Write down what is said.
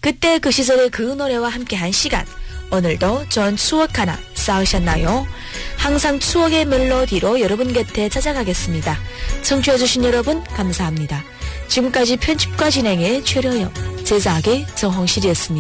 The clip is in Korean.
그때 그 시절의 그 노래와 함께한 시간. 오늘도 좋은 추억 하나 쌓으셨나요? 항상 추억의 멜로디로 여러분 곁에 찾아가겠습니다. 청취해주신 여러분 감사합니다. 지금까지 편집과 진행의 최려영, 제작의 정홍실이었습니다.